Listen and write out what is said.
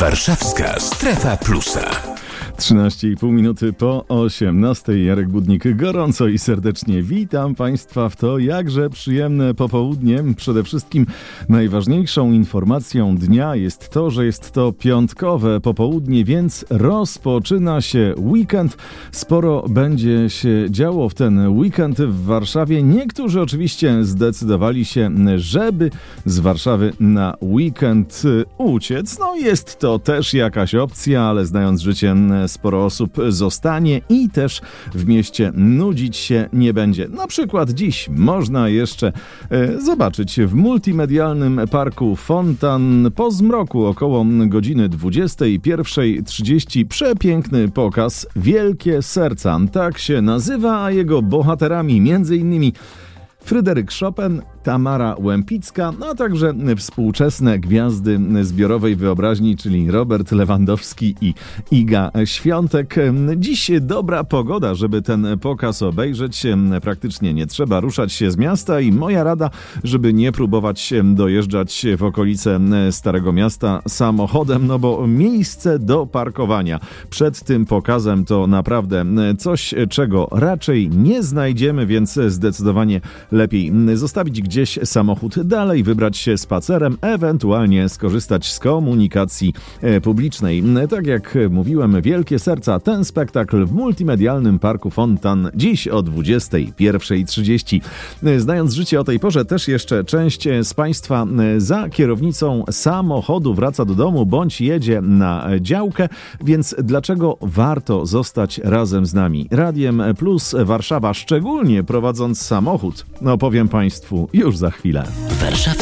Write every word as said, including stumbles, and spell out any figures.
Warszawska Strefa Plusa. trzynaście i pół minuty po osiemnastej. Jarek Budnik gorąco i serdecznie witam Państwa w to jakże przyjemne popołudnie. Przede wszystkim najważniejszą informacją dnia jest to, że jest to piątkowe popołudnie, więc rozpoczyna się weekend. Sporo będzie się działo w ten weekend w Warszawie. Niektórzy oczywiście zdecydowali się, żeby z Warszawy na weekend uciec. No jest to też jakaś opcja, ale znając życie, sporo osób zostanie i też w mieście nudzić się nie będzie. Na przykład dziś można jeszcze e, zobaczyć w multimedialnym parku Fontan po zmroku około godziny dwudziestej pierwszej trzydzieści przepiękny pokaz Wielkie Serca. Tak się nazywa, a jego bohaterami między innymi Fryderyk Chopin, Tamara Łempicka, a także współczesne gwiazdy zbiorowej wyobraźni, czyli Robert Lewandowski i Iga Świątek. Dziś dobra pogoda, żeby ten pokaz obejrzeć. Praktycznie nie trzeba ruszać się z miasta i moja rada, żeby nie próbować dojeżdżać w okolice Starego Miasta samochodem, no bo miejsce do parkowania przed tym pokazem to naprawdę coś, czego raczej nie znajdziemy, więc zdecydowanie lepiej zostawić gdzieś samochód dalej, wybrać się spacerem, ewentualnie skorzystać z komunikacji publicznej. Tak jak mówiłem, Wielkie Serca, ten spektakl w multimedialnym parku Fontan dziś o dwudziestej pierwszej trzydzieści. Znając życie o tej porze, też jeszcze część z Państwa za kierownicą samochodu wraca do domu bądź jedzie na działkę, więc dlaczego warto zostać razem z nami? Radiem Plus Warszawa, szczególnie prowadząc samochód, no powiem Państwu już za chwilę. Warszawska